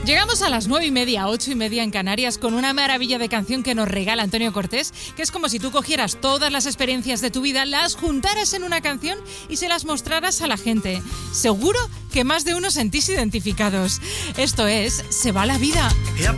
Llegamos a las 9:30, 8:30 en Canarias con una maravilla de canción que nos regala Antonio Cortés, que es como si tú cogieras todas las experiencias de tu vida, las juntaras en una canción y se las mostraras a la gente. Seguro que más de uno sentís identificados. Esto es Se va la vida.